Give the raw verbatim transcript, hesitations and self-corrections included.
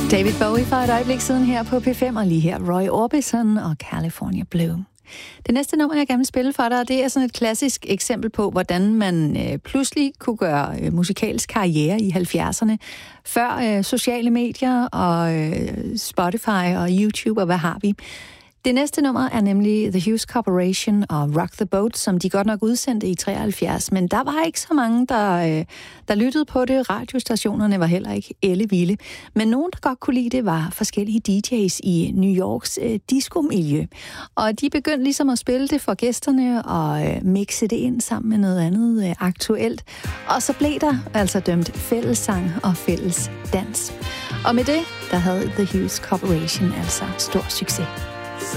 David Bowie for et øjeblik siden her på P fem, og lige her Roy Orbison og California Blue. Det næste nummer, jeg gerne vil spille for dig, det er sådan et klassisk eksempel på, hvordan man øh, pludselig kunne gøre øh, musikalsk karriere i halvfjerdserne, før øh, sociale medier og øh, Spotify og YouTube og hvad har vi. Det næste nummer er nemlig The Hughes Corporation og Rock the Boat, som de godt nok udsendte i treoghalvfjerds, men der var ikke så mange, der, der lyttede på det. Radiostationerne var heller ikke ellevilde. Men nogen, der godt kunne lide det, var forskellige D J's i New Yorks øh, disco-miljø. Og de begyndte ligesom at spille det for gæsterne og øh, mixe det ind sammen med noget andet øh, aktuelt. Og så blev der altså dømt fællessang og fælles dans. Og med det, der havde The Hughes Corporation altså stor succes.